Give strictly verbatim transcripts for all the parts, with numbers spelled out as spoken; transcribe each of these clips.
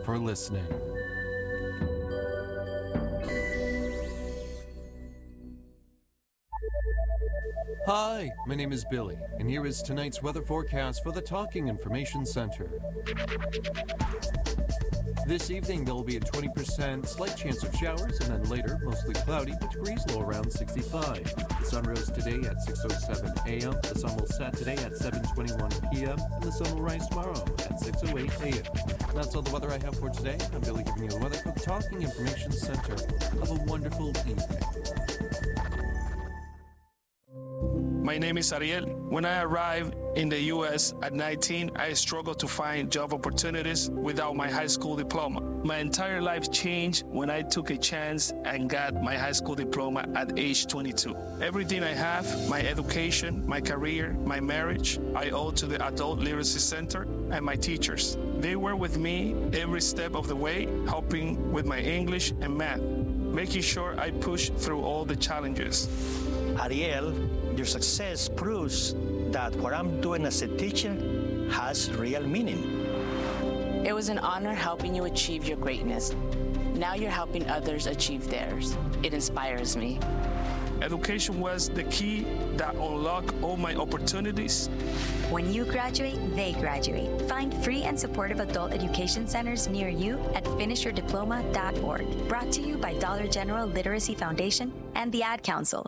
for listening. Hi, my name is Billy, and here is tonight's weather forecast for the Talking Information Center. This evening, there will be a twenty percent slight chance of showers, and then later, mostly cloudy, with degrees low around sixty-five. The sun rose today at six oh seven a.m., the sun will set today at seven twenty-one p.m., and the sun will rise tomorrow at six oh eight a.m. That's all the weather I have for today. I'm Billy giving you the weather for the Talking Information Center. Have a wonderful evening. My name is Ariel. When I arrived in the U S at nineteen, I struggled to find job opportunities without my high school diploma. My entire life changed when I took a chance and got my high school diploma at age twenty-two. Everything I have, my education, my career, my marriage, I owe to the Adult Literacy Center and my teachers. They were with me every step of the way, helping with my English and math, making sure I push through all the challenges. Ariel, your success proves that what I'm doing as a teacher has real meaning. It was an honor helping you achieve your greatness. Now you're helping others achieve theirs. It inspires me. Education was the key that unlocked all my opportunities. When you graduate, they graduate. Find free and supportive adult education centers near you at finish your diploma dot org. Brought to you by Dollar General Literacy Foundation and the Ad Council.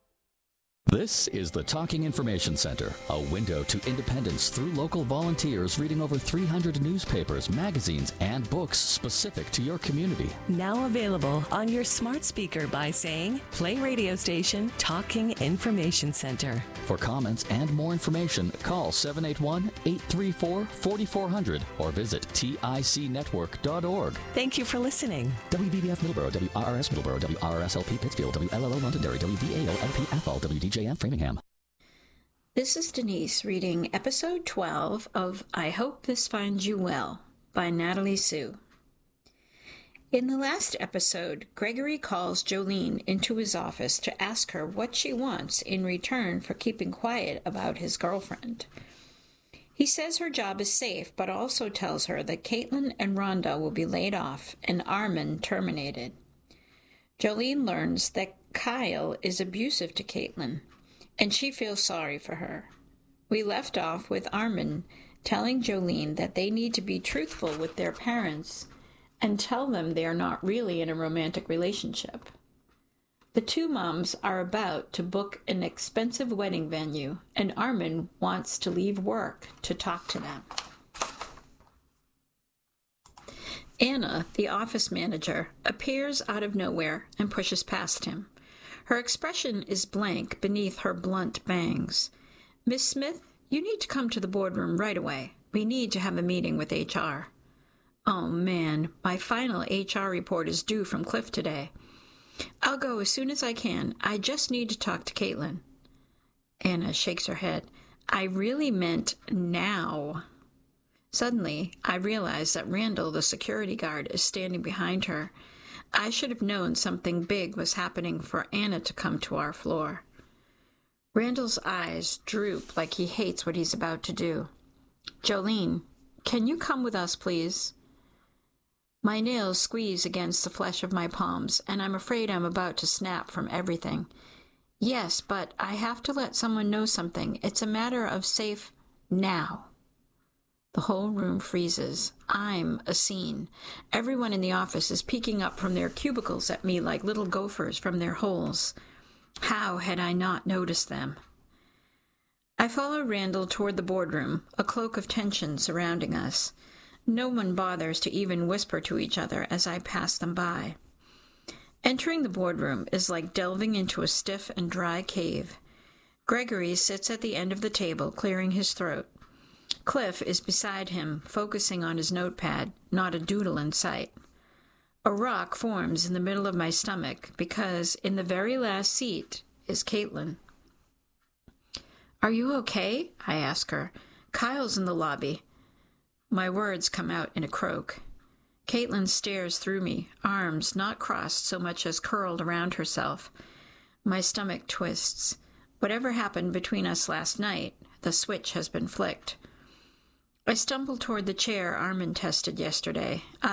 This is the Talking Information Center, a window to independence through local volunteers reading over three hundred newspapers, magazines, and books specific to your community. Now available on your smart speaker by saying, play radio station Talking Information Center. For comments and more information, call seven eight one, eight three four, four four zero zero or visit tic network dot org. Thank you for listening. W V B F Middleborough, W R R S Middleborough, W R R S L P Pittsfield, W L L O Londonderry, W V A L L P Athol, W D J M Framingham. This is Denise reading episode twelve of I Hope This Finds You Well by Natalie Sue. In the last episode, Gregory calls Jolene into his office to ask her what she wants in return for keeping quiet about his girlfriend. He says her job is safe, but also tells her that Caitlin and Rhonda will be laid off and Armin terminated. Jolene learns that Kyle is abusive to Caitlin, and she feels sorry for her. We left off with Armin telling Jolene that they need to be truthful with their parents and tell them they are not really in a romantic relationship. The two moms are about to book an expensive wedding venue, and Armin wants to leave work to talk to them. Anna, the office manager, appears out of nowhere and pushes past him. Her expression is blank beneath her blunt bangs. Miss Smith, you need to come to the boardroom right away. We need to have a meeting with H R. Oh, man, my final H R report is due from Cliff today. I'll go as soon as I can. I just need to talk to Caitlin. Anna shakes her head. I really meant now. Suddenly, I realize that Randall, the security guard, is standing behind her. I should have known something big was happening for Anna to come to our floor. Randall's eyes droop like he hates what he's about to do. Jolene, can you come with us, please? My nails squeeze against the flesh of my palms, and I'm afraid I'm about to snap from everything. Yes, but I have to let someone know something. It's a matter of safe now. The whole room freezes. I'm a scene. Everyone in the office is peeking up from their cubicles at me like little gophers from their holes. How had I not noticed them? I follow Randall toward the boardroom, a cloak of tension surrounding us. No one bothers to even whisper to each other as I pass them by. Entering the boardroom is like delving into a stiff and dry cave. Gregory sits at the end of the table, clearing his throat. Cliff is beside him, focusing on his notepad, not a doodle in sight. A rock forms in the middle of my stomach because in the very last seat is Caitlin. Are you okay? I ask her. Kyle's in the lobby. My words come out in a croak. Caitlin stares through me, arms not crossed so much as curled around herself. My stomach twists. Whatever happened between us last night, the switch has been flicked. I stumble toward the chair Armin tested yesterday.